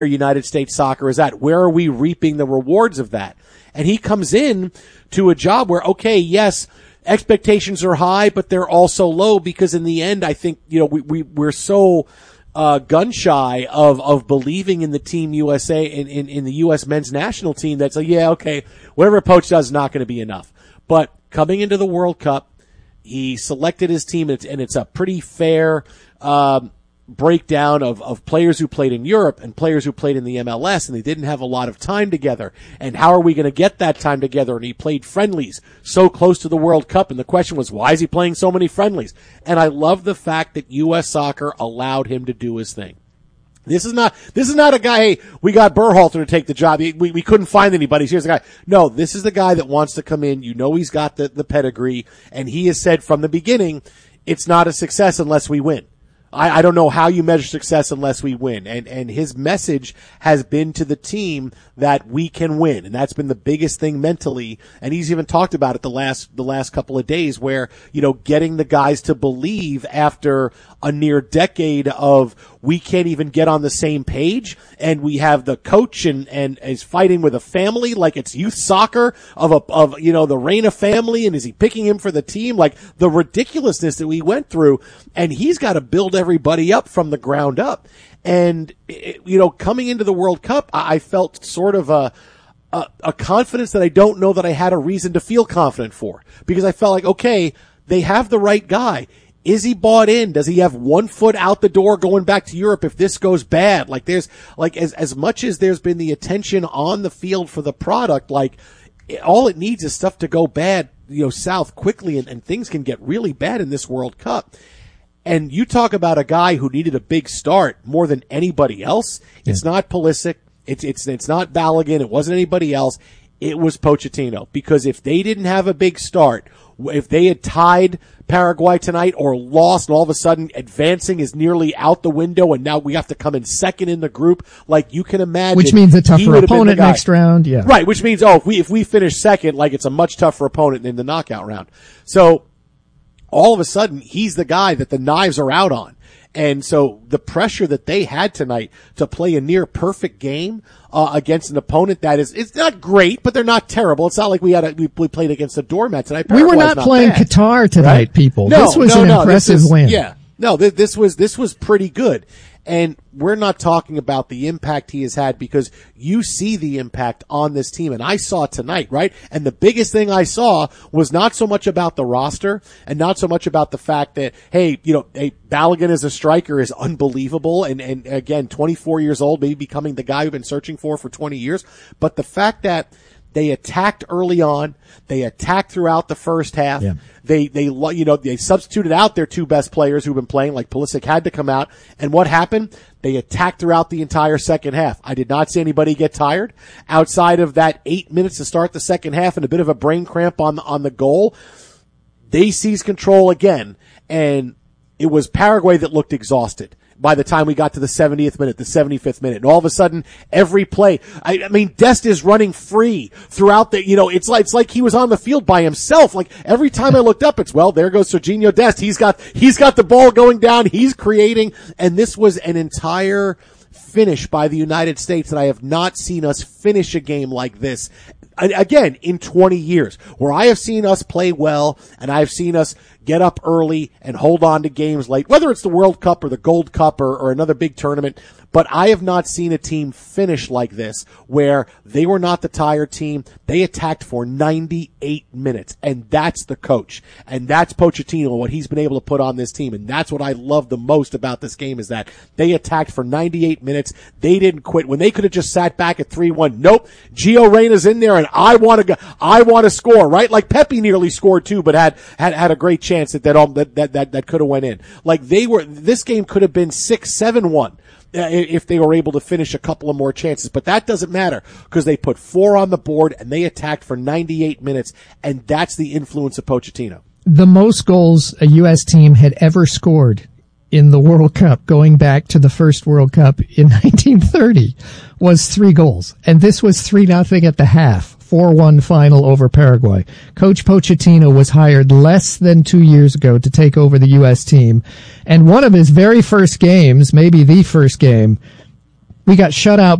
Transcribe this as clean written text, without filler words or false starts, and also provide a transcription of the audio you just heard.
United States soccer is at? Where are we reaping the rewards of that? And he comes in to a job where, okay, yes, expectations are high, but they're also low, because in the end, I think, we're so gun shy of believing in the Team USA, in the U.S. men's national team, that's like, yeah, okay, whatever a coach does is not going to be enough. But coming into the World Cup, he selected his team, and it's a pretty fair breakdown of players who played in Europe and players who played in the MLS, and they didn't have a lot of time together. And how are we going to get that time together? And he played friendlies so close to the World Cup, and the question was, why is he playing so many friendlies? And I love the fact that U.S. Soccer allowed him to do his thing. This is not a guy, hey, we got Berhalter to take the job. We couldn't find anybody. Here's the guy. No, this is the guy that wants to come in. He's got the pedigree, and he has said from the beginning, it's not a success unless we win. I don't know how you measure success unless we win. And his message has been to the team that we can win. And that's been the biggest thing mentally. And he's even talked about it the last couple of days, where, getting the guys to believe after a near decade of we can't even get on the same page, and we have the coach and is fighting with a family like it's youth soccer of the Reyna family, and is he picking him for the team? Like the ridiculousness that we went through, and he's got to build everybody up from the ground up. And coming into the World Cup, I felt sort of a confidence that I don't know that I had a reason to feel confident for, because I felt like, okay, they have the right guy. Is he bought in? Does he have 1 foot out the door going back to Europe if this goes bad? Like there's like as much as there's been the attention on the field for the product, like all it needs is stuff to go bad, south quickly, and things can get really bad in this World Cup. And you talk about a guy who needed a big start more than anybody else. Yeah. It's not Pulisic. It's not Balogun. It wasn't anybody else. It was Pochettino, because if they didn't have a big start, if they had tied Paraguay tonight or lost, and all of a sudden advancing is nearly out the window, and now we have to come in second in the group, like you can imagine. Which means a tougher opponent next round, yeah. Right, which means, if we finish second, like it's a much tougher opponent in the knockout round. So all of a sudden, he's the guy that the knives are out on. And so the pressure that they had tonight to play a near perfect game against an opponent that it's not great, but they're not terrible. It's not like we played against a doormat tonight. We were not playing bad. Qatar tonight, right? People. No, this was an impressive win. Yeah. No, this was pretty good. And we're not talking about the impact he has had, because you see the impact on this team. And I saw it tonight, right? And the biggest thing I saw was not so much about the roster and not so much about the fact that, hey, Balogun as a striker is unbelievable. And again, 24 years old, maybe becoming the guy we've been searching for 20 years. But the fact that they attacked early on. They attacked throughout the first half. Yeah. They substituted out their two best players who've been playing, like Pulisic had to come out. And what happened? They attacked throughout the entire second half. I did not see anybody get tired outside of that 8 minutes to start the second half and a bit of a brain cramp on the goal. They seized control again, and it was Paraguay that looked exhausted by the time we got to the 70th minute, the 75th minute. And all of a sudden, every play, I mean, Dest is running free throughout the, it's like he was on the field by himself. Like every time I looked up, there goes Serginho Dest. He's got the ball going down. He's creating. And this was an entire finish by the United States that I have not seen us finish a game like this. Again, in 20 years, where I have seen us play well and I have seen us get up early and hold on to games late, whether it's the World Cup or the Gold Cup or another big tournament. But I have not seen a team finish like this, where they were not the tired team. They attacked for 98 minutes, and that's the coach. And that's Pochettino, what he's been able to put on this team. And that's what I love the most about this game, is that they attacked for 98 minutes. They didn't quit when they could have just sat back at 3-1. Nope. Gio Reyna's in there, and I want to score, right? Like Pepe nearly scored too, but had a great chance that could have went in. Like this game could have been 6-7-1. If they were able to finish a couple of more chances. But that doesn't matter, because they put 4 on the board and they attacked for 98 minutes, and that's the influence of Pochettino. The most goals a U.S. team had ever scored in the World Cup, going back to the first World Cup in 1930, was 3 goals. And this was 3-0 at the half. 4-1 final over Paraguay. Coach Pochettino was hired less than 2 years ago to take over the U.S. team. And one of his very first games, maybe the first game, We got shut out